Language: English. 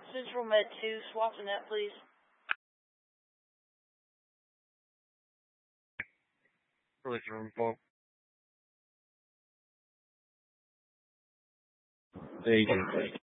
Central Med 2, swap the net, please. Release room 4. Agent.